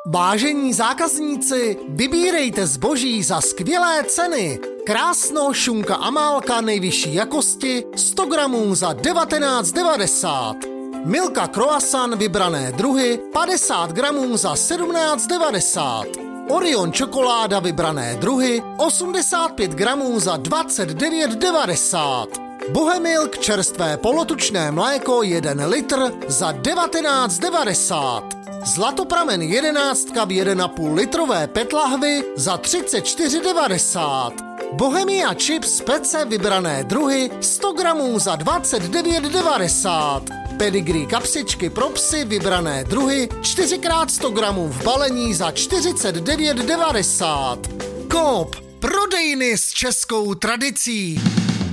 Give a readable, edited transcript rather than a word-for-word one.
Vážení zákazníci, vybírejte zboží za skvělé ceny. Krásno šunka Amálka nejvyšší jakosti 100 gramů za 19,90. Milka croissant vybrané druhy 50 gramů za 17,90. Orion čokoláda vybrané druhy 85 gramů za 29,90. Bohemilk čerstvé polotučné mléko 1 litr za 19,90. Zlatopramen 11 v 1,5 litrové PET lahvi za 34,90. Bohemia chips pece vybrané druhy 100 gramů za 29,90. Pedigree kapsičky pro psy vybrané druhy 4x100 gramů v balení za 49,90. Coop, prodejny s českou tradicí.